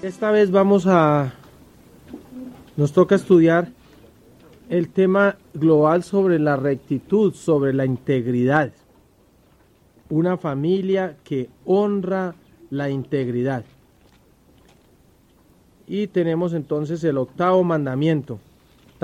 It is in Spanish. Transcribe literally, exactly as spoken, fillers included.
Esta vez vamos a, nos toca estudiar el tema global sobre la rectitud, sobre la integridad. Una familia que honra la integridad. Y tenemos entonces el octavo mandamiento.